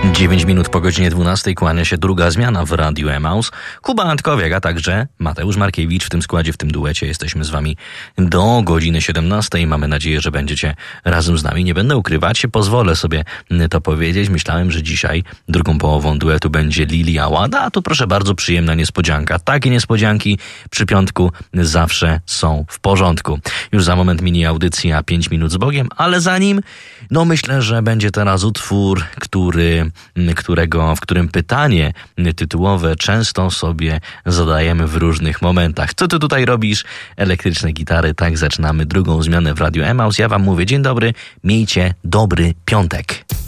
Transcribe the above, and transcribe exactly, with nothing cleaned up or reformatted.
dziewięć minut po godzinie dwunastej kłania się druga zmiana w Radiu Emaus. Kuba Antkowiak, a także Mateusz Markiewicz w tym składzie, w tym duecie. Jesteśmy z wami do godziny siedemnastej. Mamy nadzieję, że będziecie razem z nami. Nie będę ukrywać się, pozwolę sobie to powiedzieć. Myślałem, że dzisiaj drugą połową duetu będzie Lilia Łada, a tu proszę bardzo, przyjemna niespodzianka. Takie niespodzianki przy piątku zawsze są w porządku. Już za moment mini audycja pięć minut z Bogiem, ale zanim, no myślę, że będzie teraz utwór, który którego, w którym pytanie tytułowe często sobie zadajemy w różnych momentach. Co ty tutaj robisz? Elektryczne gitary. Tak zaczynamy drugą zmianę w Radiu Emaus. Ja wam mówię dzień dobry, miejcie dobry piątek.